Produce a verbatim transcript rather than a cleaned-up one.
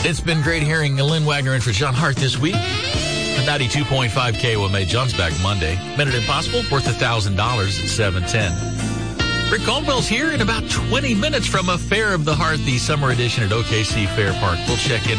It's been great hearing Lynn Wagner in for John Hart this week. ninety-two point five K O M A. John's back Monday. Minute Impossible, worth one thousand dollars at seven ten. Rick Caldwell's here in about twenty minutes from a Fair of the Heart, the summer edition at O K C Fair Park. We'll check in